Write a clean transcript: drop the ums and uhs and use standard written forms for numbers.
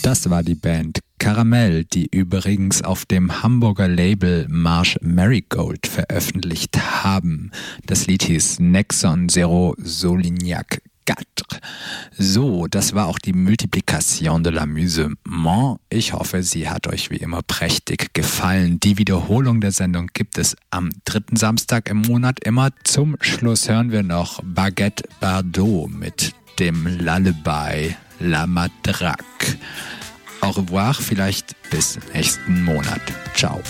Das war die Band Caramel, die übrigens auf dem Hamburger Label Marche Marigold veröffentlicht haben. Das Lied hieß Nexon Zero Solignac 4. So, das war auch die Multiplication de l'Amusement. Ich hoffe, sie hat euch wie immer prächtig gefallen. Die Wiederholung der Sendung gibt es am 3. Samstag im Monat immer. Zum Schluss hören wir noch Baguette Bardot mit dem Lullaby La Matraque. Au revoir, vielleicht bis nächsten Monat. Ciao.